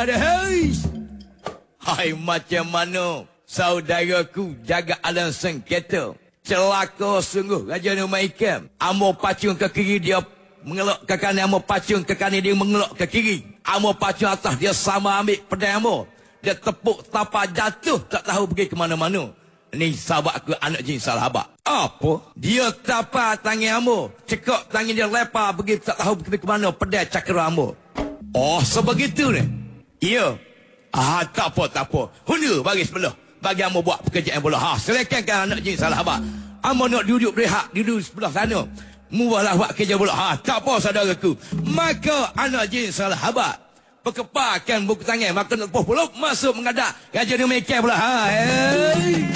ada hei. Hai macam mana saudaraku jaga alam sengketa. Celaka sungguh Raja Numaikan. Amo pacung ke kiri dia mengelak ke kanan, amo pacung ke kanan dia mengelak ke kiri. Amo pacung atas dia sama ambil pedang amo. Dia tepuk tapak jatuh tak tahu pergi ke mana-mana. Ni sahabatku anak jin sahabat. Apa? Dia tapak tangan amo, cekak tangan dia lepas pergi tak tahu pergi ke mana pedang cakra amo. Oh sebegitu ni. Ya. Tak apa. Hunda bagi sebelah. Bagi amo buat pekerjaan bola. Silakan kan anak jin sahabat. Amo nak duduk berehat, duduk sebelah sana. Mualah buat kerja bola. Tak apa saudaraku. Maka anak jin sahabat berkepakan buku tangan. Maka nak puluh masuk mengadak Raja Numaikan pula. Hei.